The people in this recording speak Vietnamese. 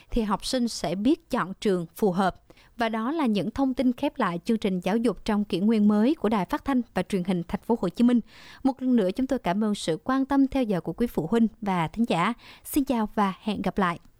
thì học sinh sẽ biết chọn trường phù hợp. Và đó là những thông tin khép lại chương trình giáo dục trong kỷ nguyên mới của Đài Phát thanh và Truyền hình Thành phố Hồ Chí Minh. Một lần nữa chúng tôi cảm ơn sự quan tâm theo dõi của quý phụ huynh và thính giả. Xin chào và hẹn gặp lại.